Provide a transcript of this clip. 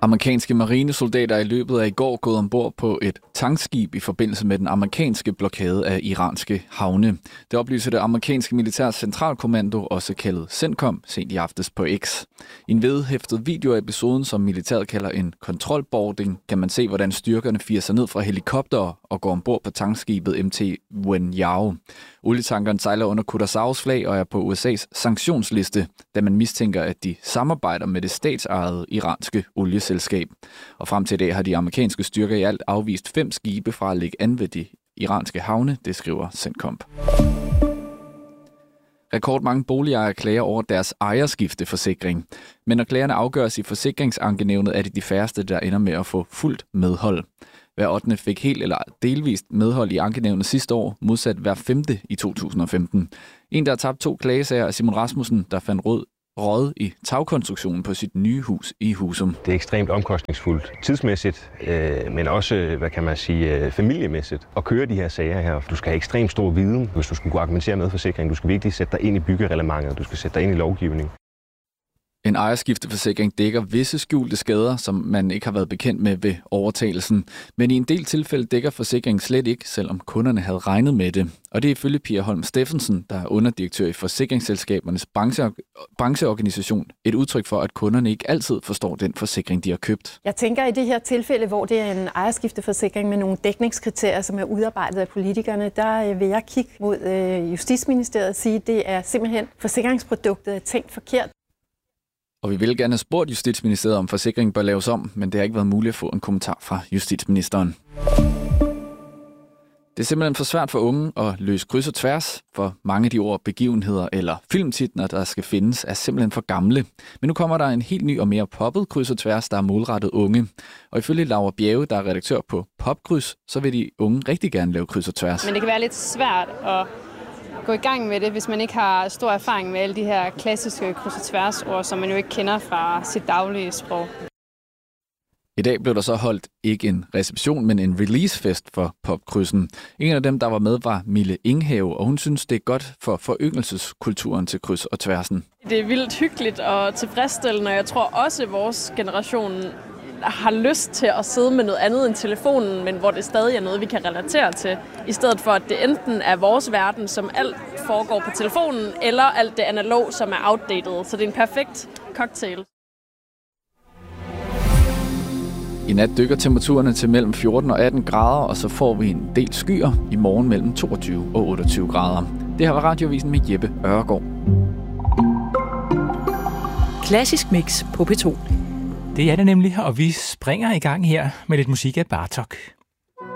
Amerikanske marinesoldater er i løbet af i går gået ombord på et tankskib i forbindelse med den amerikanske blokade af iranske havne. Det oplyser det amerikanske militærs centralkommando, også kaldet CENTCOM, sent i aftes på X. I en vedhæftet video af episoden, som militæret kalder en kontrolboarding, kan man se, hvordan styrkerne firer sig ned fra helikoptere og går ombord på tankskibet MT Wen Yao. Olietankeren sejler under Curaçaos flag og er på USA's sanktionsliste, da man mistænker, at de samarbejder med det statsejede iranske olieselskab. Og frem til i dag har de amerikanske styrker i alt afvist 5 skibe fra at lægge an ved de iranske havne, det skriver CENTCOM. Rekordmange boligejere klager over deres ejerskifteforsikring. Men når klagerne afgøres i forsikringsankenævnet, er det de færreste, der ender med at få fuldt medhold. Hver 8. fik helt eller delvist medhold i ankenævnet sidste år, modsat hver 5. i 2015. En, der har tabt 2 klagesager, er Simon Rasmussen, der fandt råd i tagkonstruktionen på sit nye hus i Husum. Det er ekstremt omkostningsfuldt tidsmæssigt, men også, familiemæssigt at køre de her sager her. Du skal have ekstremt stor viden, hvis du skal kunne argumentere med forsikring. Du skal virkelig sætte dig ind i byggereglementet, du skal sætte dig ind i lovgivning. En ejerskifteforsikring dækker visse skjulte skader, som man ikke har været bekendt med ved overtagelsen. Men i en del tilfælde dækker forsikringen slet ikke, selvom kunderne havde regnet med det. Og det er ifølge Pia Holm Steffensen, der er underdirektør i Forsikringsselskabernes brancheorganisation, et udtryk for, at kunderne ikke altid forstår den forsikring, de har købt. Jeg tænker i det her tilfælde, hvor det er en ejerskifteforsikring med nogle dækningskriterier, som er udarbejdet af politikerne, der vil jeg kigge mod Justitsministeriet og sige, at det er simpelthen forsikringsproduktet er tænkt forkert. Og vi vil gerne have spurgt Justitsministeriet, om forsikringen bør laves om, men det har ikke været muligt at få en kommentar fra justitsministeren. Det er simpelthen for svært for unge at løse kryds og tværs, for mange af de ord, begivenheder eller filmtitler, der skal findes, er simpelthen for gamle. Men nu kommer der en helt ny og mere poppet kryds og tværs, der er målrettet unge. Og ifølge Laura Bjerge, der er redaktør på Popkryds, så vil de unge rigtig gerne lave kryds og tværs. Men det kan være lidt svært at gå i gang med det, hvis man ikke har stor erfaring med alle de her klassiske kryds- og tværsord, som man jo ikke kender fra sit daglige sprog. I dag blev der så holdt ikke en reception, men en releasefest for Popkrydsen. En af dem, der var med, var Mille Inghave, og hun synes, det er godt for foryngelseskulturen til kryds og tværsen. Det er vildt hyggeligt og tilfredsstillende, og jeg tror også, at vores generation har lyst til at sidde med noget andet end telefonen, men hvor det stadig er noget, vi kan relatere til, i stedet for, at det enten er vores verden, som alt foregår på telefonen, eller alt det analog, som er outdated. Så det er en perfekt cocktail. I nat dykker temperaturerne til mellem 14 og 18 grader, og så får vi en del skyer i morgen mellem 22 og 28 grader. Det her var Radiovisen med Jeppe Ørgaard. Klassisk mix på P2. Det er det nemlig, og vi springer i gang her med lidt musik af Bartok.